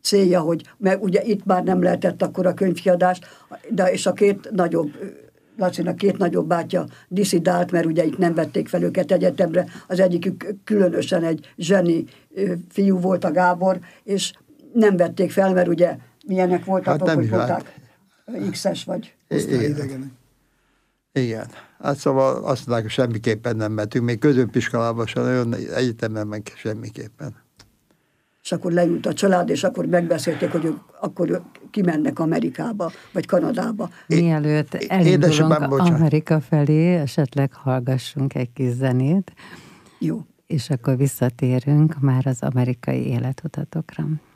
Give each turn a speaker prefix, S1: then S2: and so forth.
S1: célja, hogy, mert ugye itt már nem lehetett akkor a könyvkiadást, de és a két nagyobb, Lacinak két nagyobb bátyja disszidált, mert ugye itt nem vették fel őket egyetemre, az egyikük különösen egy zseni fiú volt, a Gábor, és nem vették fel, mert ugye milyenek voltak,
S2: Hát
S1: hogy voltak X-es vagy
S2: osztályidegenek. Igen. Hát szóval azt mondták, hogy semmiképpen nem mentünk, még középiskolában sem, nagyon egyetemen meg semmiképpen.
S1: És akkor leült a család, és akkor megbeszélték, hogy ők akkor kimennek Amerikába, vagy Kanadába.
S3: Mielőtt elindulunk Amerika felé, esetleg hallgassunk egy kis zenét.
S1: Jó.
S3: És akkor visszatérünk már az amerikai életutatokra.